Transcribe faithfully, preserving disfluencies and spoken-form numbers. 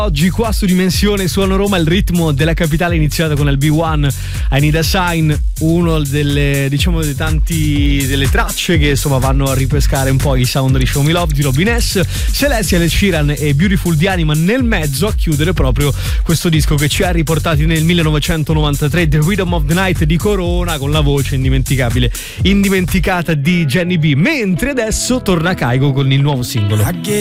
Oggi qua su Dimensione Suono Roma, il ritmo della capitale è iniziato con il B uno I Need a Sign, uno delle, diciamo, dei tanti delle tracce che insomma vanno a ripescare un po' i sound di Show Me Love di Robin S, Celestia, Ed Sheeran e Beautiful di Anima nel mezzo a chiudere proprio questo disco che ci ha riportati nel millenovecentonovantatré, The Rhythm of the Night di Corona, con la voce indimenticabile, indimenticata di Jenny B, mentre adesso torna Kygo con il nuovo singolo.